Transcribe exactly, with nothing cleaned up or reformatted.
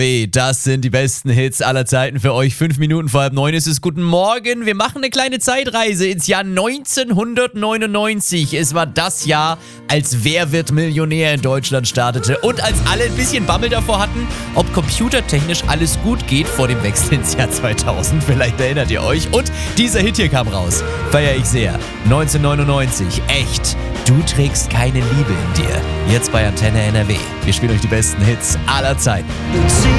Das sind die besten Hits aller Zeiten für euch. Fünf Minuten vor halb neun ist es. Guten Morgen. Wir machen eine kleine Zeitreise ins Jahr neunzehnhundertneunundneunzig. Es war das Jahr, als Wer wird Millionär in Deutschland startete und als alle ein bisschen Bammel davor hatten, ob computertechnisch alles gut geht vor dem Wechsel ins Jahr zweitausend. Vielleicht erinnert ihr euch. Und dieser Hit hier kam raus. Feier ich sehr. neunzehnhundertneunundneunzig. Echt. Du trägst keine Liebe in dir. Jetzt bei Antenne N R W. Wir spielen euch die besten Hits aller Zeiten.